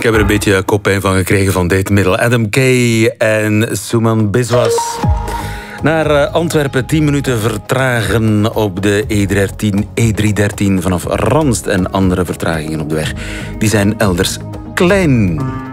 Ik heb er een beetje koppijn van gekregen van dit middel. Adam Kay en Souman Biswas. Naar Antwerpen, 10 minuten vertragen op de E313 vanaf Randst. En andere vertragingen op de weg, die zijn elders klein.